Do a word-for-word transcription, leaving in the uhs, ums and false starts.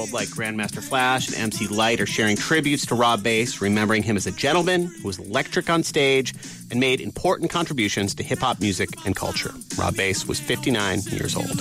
world like Grandmaster Flash and M C Lyte are sharing tributes to Rob Base, remembering him as a gentleman who was electric on stage and made important contributions to hip-hop music and culture. Rob Base was fifty-nine years old.